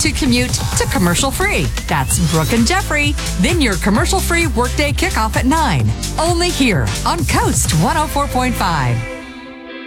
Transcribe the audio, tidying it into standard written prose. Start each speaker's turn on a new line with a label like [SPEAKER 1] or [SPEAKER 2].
[SPEAKER 1] to commute to commercial-free. That's Brooke and Jeffrey. Then your commercial-free workday kickoff at 9. Only here on Coast 104.5.